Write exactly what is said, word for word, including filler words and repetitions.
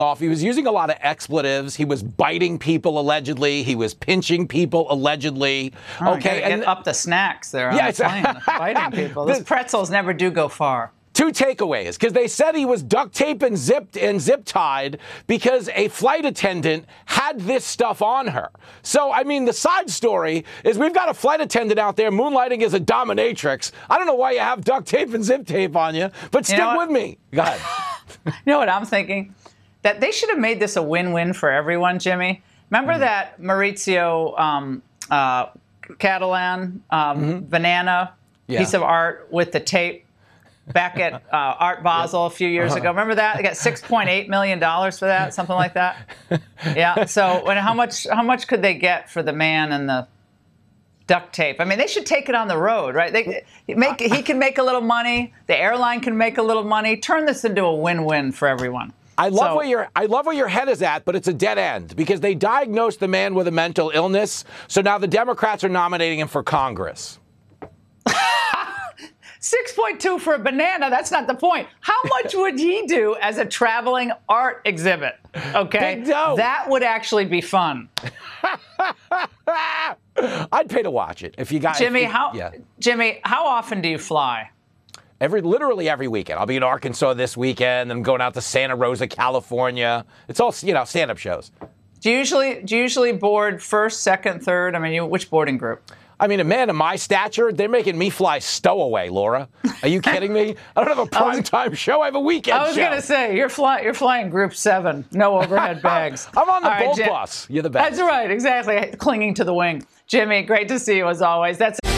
off. He was using a lot of expletives. He was biting people allegedly. He was pinching people allegedly. Oh, okay, and and up the snacks there. Yeah, on the plane, biting people. Those pretzels never do go far. Two takeaways, because they said he was duct taped and zipped and zip tied because a flight attendant had this stuff on her. So, I mean, the side story is we've got a flight attendant out there moonlighting as a dominatrix. I don't know why you have duct tape and zip tape on you, but stick you know with me. Go ahead. You know what I'm thinking? That they should have made this a win-win for everyone, Jimmy. Remember mm. that Maurizio um, uh, Catalan um, mm-hmm. banana yeah. piece of art with the tape back at uh, Art Basel yep. a few years uh-huh. ago? Remember that? They got six point eight million dollars for that, something like that. Yeah. So when, how much how much could they get for the man and the duct tape? I mean, they should take it on the road, right? They make he can make a little money. The airline can make a little money. Turn this into a win-win for everyone. I love so, where your I love where your head is at, but it's a dead end because they diagnosed the man with a mental illness. So now the Democrats are nominating him for Congress. six point two for a banana. That's not the point. How much would he do as a traveling art exhibit? Okay, that would actually be fun. I'd pay to watch it if you got Jimmy. if you, how yeah. Jimmy? How often do you fly? Every, literally every weekend. I'll be in Arkansas this weekend. I'm going out to Santa Rosa, California. It's all, you know, stand-up shows. Do you usually do you usually board first, second, third? I mean, you, which boarding group? I mean, a man of my stature, they're making me fly stowaway, Laura. Are you kidding me? I don't have a primetime show. I have a weekend show. I was going to say, you're, fly, you're flying group seven, no overhead bags. I'm on the all Bolt right, bus. You're the best. That's right, exactly, clinging to the wing. Jimmy, great to see you as always. That's